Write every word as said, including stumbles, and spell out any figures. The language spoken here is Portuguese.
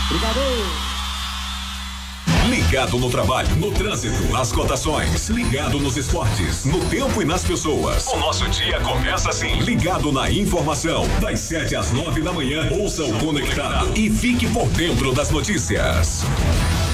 Obrigado. Ligado no trabalho, no trânsito, nas cotações, ligado nos esportes, no tempo e nas pessoas. O nosso dia começa assim, ligado na informação, das sete às nove da manhã. Ouça o Conectado e fique por dentro das notícias.